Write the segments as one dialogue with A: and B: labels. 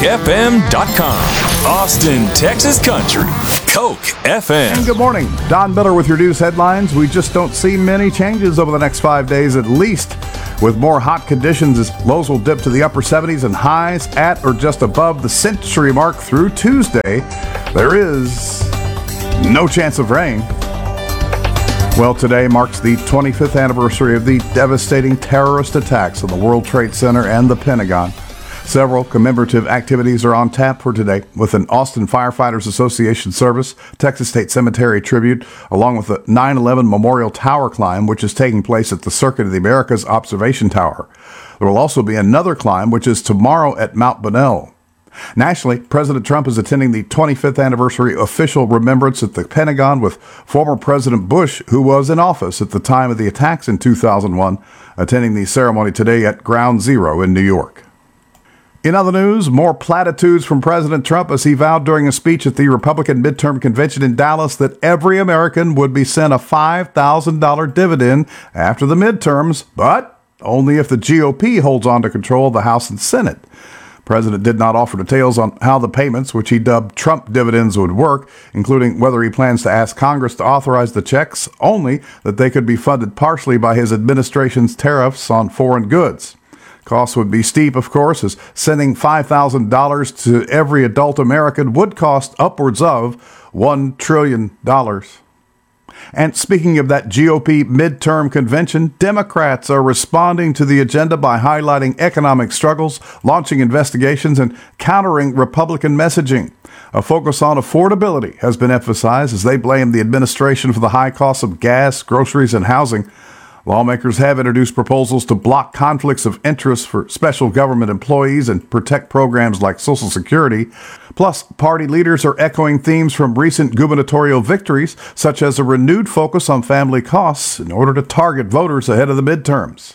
A: CokeFM.com. Austin, Texas country. Coke FM.
B: And good morning. Don Miller with your news headlines. We just don't see many changes over the next 5 days at least. With more hot conditions as lows will dip to the upper 70s and highs at or just above the century mark through Tuesday. There is no chance of rain. Well, today marks the 25th anniversary of the devastating terrorist attacks on the World Trade Center and the Pentagon. Several commemorative activities are on tap for today, with an Austin Firefighters Association service, Texas State Cemetery tribute, along with the 9/11 Memorial Tower climb, which is taking place at the Circuit of the Americas Observation Tower. There will also be another climb, which is tomorrow at Mount Bonnell. Nationally, President Trump is attending the 25th anniversary official remembrance at the Pentagon with former President Bush, who was in office at the time of the attacks in 2001, attending the ceremony today at Ground Zero in New York. In other news, more platitudes from President Trump as he vowed during a speech at the Republican midterm convention in Dallas that every American would be sent a $5,000 dividend after the midterms, but only if the GOP holds on to control of the House and Senate. The President did not offer details on how the payments, which he dubbed Trump dividends, would work, including whether he plans to ask Congress to authorize the checks, only that they could be funded partially by his administration's tariffs on foreign goods. Costs would be steep, of course, as sending $5,000 to every adult American would cost upwards of $1 trillion. And speaking of that GOP midterm convention, Democrats are responding to the agenda by highlighting economic struggles, launching investigations, and countering Republican messaging. A focus on affordability has been emphasized as they blame the administration for the high costs of gas, groceries, and housing. Lawmakers have introduced proposals to block conflicts of interest for special government employees and protect programs like Social Security. Plus, party leaders are echoing themes from recent gubernatorial victories, such as a renewed focus on family costs in order to target voters ahead of the midterms.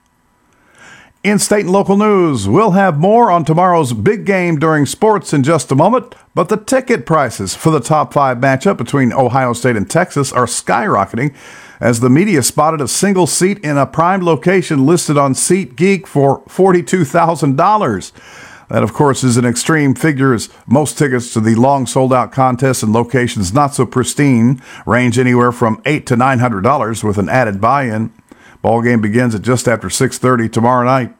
B: In state and local news, we'll have more on tomorrow's big game during sports in just a moment, but the ticket prices for the top 5 matchup between Ohio State and Texas are skyrocketing as the media spotted a single seat in a prime location listed on SeatGeek for $42,000. That, of course, is an extreme figure as most tickets to the long sold-out contests and locations not so pristine range anywhere from $800 to $900 with an added buy-in. Ball game begins at just after 6:30 tomorrow night.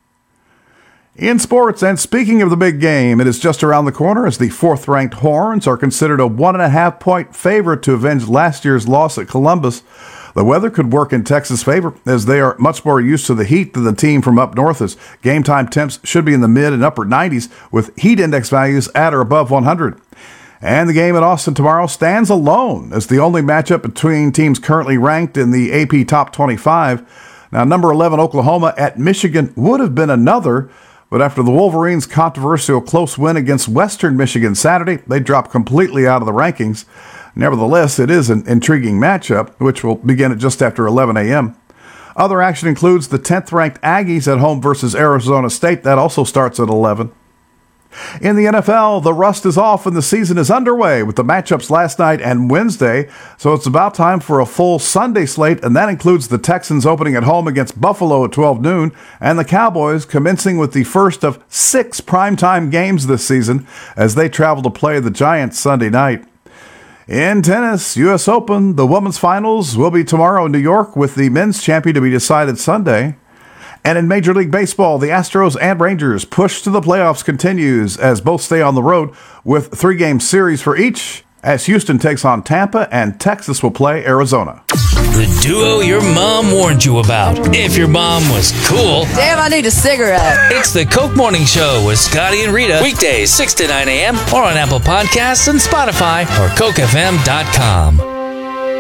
B: In sports, and speaking of the big game, it is just around the corner as the 4th-ranked Horns are considered a 1.5-point favorite to avenge last year's loss at Columbus. The weather could work in Texas' favor as they are much more used to the heat than the team from up north, as game time temps should be in the mid and upper 90s with heat index values at or above 100. And the game in Austin tomorrow stands alone as the only matchup between teams currently ranked in the AP Top 25. Now, number 11 Oklahoma at Michigan would have been another, but after the Wolverines' controversial close win against Western Michigan Saturday, they dropped completely out of the rankings. Nevertheless, it is an intriguing matchup, which will begin at just after 11 a.m. Other action includes the 10th-ranked Aggies at home versus Arizona State. That also starts at 11. In the NFL, the rust is off and the season is underway with the matchups last night and Wednesday, so it's about time for a full Sunday slate, and that includes the Texans opening at home against Buffalo at 12 noon, and the Cowboys commencing with the first of 6 primetime games this season as they travel to play the Giants Sunday night. In tennis, U.S. Open, the women's finals will be tomorrow in New York with the men's champion to be decided Sunday. And in Major League Baseball, the Astros and Rangers push to the playoffs continues as both stay on the road with 3-game series for each as Houston takes on Tampa and Texas will play Arizona.
C: The duo your mom warned you about. If your mom was cool.
D: Damn, I need a cigarette.
C: It's the Coke Morning Show with Scotty and Rita. Weekdays 6 to 9 a.m. or on Apple Podcasts and Spotify or CokeFM.com.